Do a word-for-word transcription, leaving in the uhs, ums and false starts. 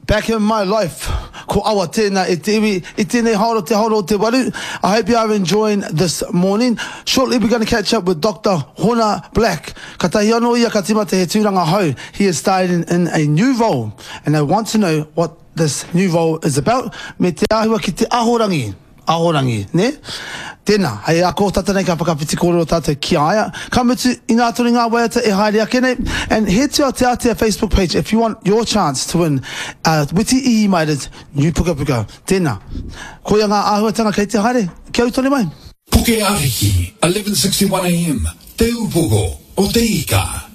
back in my life. Ko awa tēnā e te iwi, e tēnei haoro te haoro te waru. I hope you are enjoying this morning. Shortly we're going to catch up with Doctor Hona Black. Ka tahi anō ia ka tima te he tūranga hau. He is starting in a new role, and I want to know what this new role is about. Me te ahua ki te ahorangi. Ahorangi, ne? Tēnā, hei a ko tata nei ka whakawhiti kōrero tātou ki aia. Ka mutu i nā tori ngā waiata e haere ake nei. And head to our Te Atea Facebook page if you want your chance to win uh, Witi I Maited New Puka Puka. Tēnā, koia ngā āhuatanga kei te haere. Kia au tole mai. Puke Ariki, eleven sixty-one A M, Te Upogo, o Te Ika.